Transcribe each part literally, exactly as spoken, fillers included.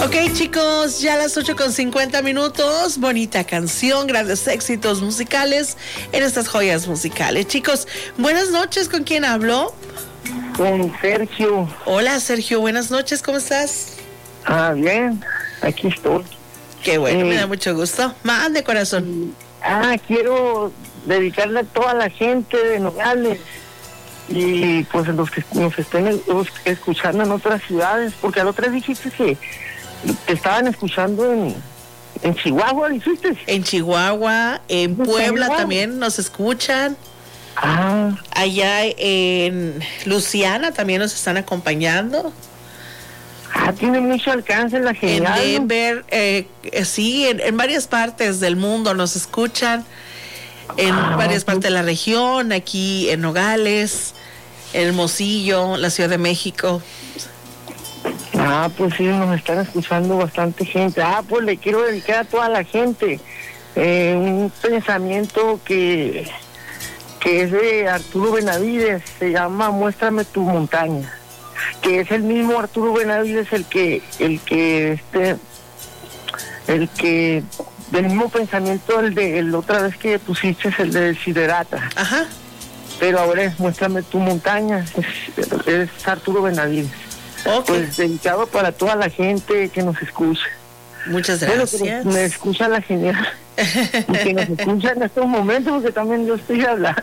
Ok, chicos, ya a las ocho con cincuenta minutos. Bonita canción, grandes éxitos musicales en estas joyas musicales. Chicos, buenas noches. ¿Con quién hablo? Con Sergio. Hola, Sergio. Buenas noches. ¿Cómo estás? Ah, bien. Aquí estoy. Qué bueno, Eh, me da mucho gusto. Mande, corazón. Ah, quiero dedicarle a toda la gente de Nogales y pues los que nos estén escuchando en otras ciudades, porque a la otra dijiste que te estaban escuchando en, en Chihuahua, dijiste. En Chihuahua, en Puebla Chihuahua? también nos escuchan. Ah, Allá en Luciana también nos están acompañando. ah, tiene mucho alcance la En genial. Denver, eh, eh, sí, en, en varias partes del mundo nos escuchan. En Ah, varias sí. partes de la región, aquí en Nogales, en Hermosillo, la Ciudad de México. Ah, pues sí, nos están escuchando bastante gente. Ah, pues le quiero dedicar a toda la gente eh, un pensamiento que, que es de Arturo Benavides, se llama Muéstrame tu montaña, que es el mismo Arturo Benavides el que, el que, este, el que, del mismo pensamiento, el de la otra vez que pusiste, el de Desiderata, Ajá. pero ahora es Muéstrame tu montaña, es, es Arturo Benavides. Ok. Pues dedicado para toda la gente que nos escucha. Muchas Bueno, gracias. que me escucha la genial. Y que nos escucha en estos momentos, porque también yo estoy hablando.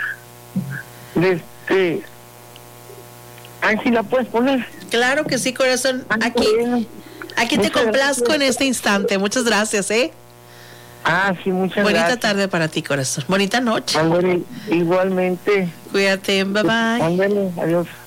Este. Ángel, ¿la puedes poner? Claro que sí, corazón. Ah, Aquí, bueno. aquí te Muchas complazco gracias. en este instante. Muchas gracias, ¿eh? Ah, sí, muchas Bonita gracias. tarde para ti, corazón. Bonita noche. Ándale, igualmente. Cuídate. Bye bye. Ándale, adiós.